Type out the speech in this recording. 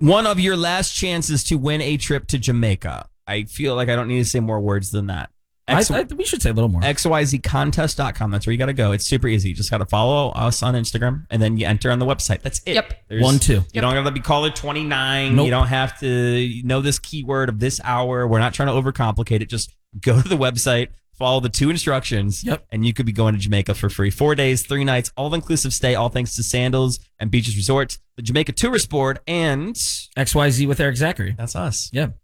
One of your last chances to win a trip to Jamaica. I feel like I don't need to say more words than that. We should say a little more. XYZcontest.com. That's where you got to go. It's super easy. You just got to follow us on Instagram, and then you enter on the website. That's it. Yep. There's, 1, 2. You don't have to be caller 29. Nope. You don't have to know this keyword of this hour. We're not trying to overcomplicate it. Just go to the website, follow the 2 instructions, and you could be going to Jamaica for free. 4 days, 3 nights, all-inclusive stay, all thanks to Sandals and Beaches Resorts, the Jamaica Tourist Board, and XYZ with Eric Zachary. That's us. Yeah.